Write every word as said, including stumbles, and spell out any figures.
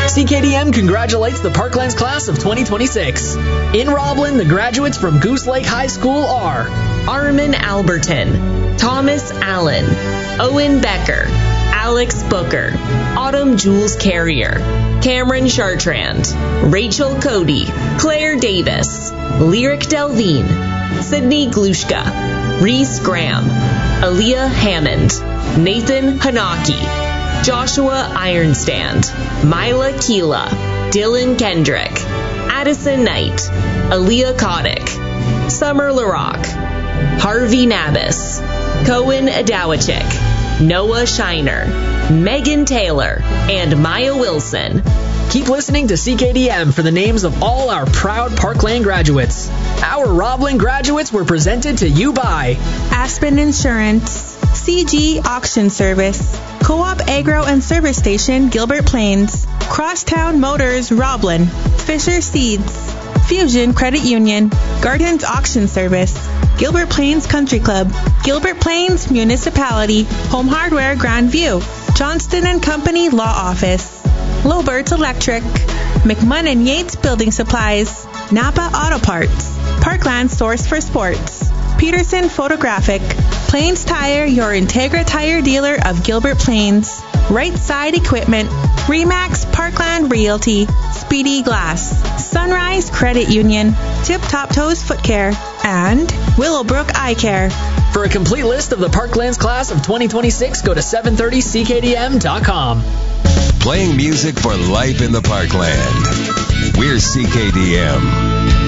C K D M congratulates the Parklands class of twenty twenty-six. In Roblin, the graduates from Goose Lake High School are Armin Alberton, Thomas Allen, Owen Becker, Alex Booker, Autumn Jules Carrier, Cameron Chartrand, Rachel Cody, Claire Davis, Lyric Delvine, Sydney Glushka, Reese Graham, Aaliyah Hammond, Nathan Hanaki, Joshua Ironstand, Mila Keela, Dylan Kendrick, Addison Knight, Aaliyah Kotick, Summer LaRock, Harvey Nabis, Cohen Adawachik, Noah Shiner, Megan Taylor, and Maya Wilson. Keep listening to C K D M for the names of all our proud Parkland graduates. Our Roblin graduates were presented to you by Aspen Insurance, C G Auction Service, Co-op Agro and Service Station, Gilbert Plains, Crosstown Motors, Roblin, Fisher Seeds, Fusion Credit Union, Gardens Auction Service, Gilbert Plains Country Club, Gilbert Plains Municipality, Home Hardware Grandview, Johnston and Company Law Office, Lobert's Electric, McMunn Yates Building Supplies, Napa Auto Parts, Parkland Source for Sports, Peterson Photographic, Plains Tire, your Integra Tire dealer of Gilbert Plains, Right Side Equipment, Remax Parkland Realty, Speedy Glass, Sunrise Credit Union, Tip Top Toes Foot Care, and Willowbrook Eye Care. For a complete list of the Parklands class of twenty twenty-six, go to seven thirty C K D M dot com. Playing music for life in the Parkland. We're C K D M.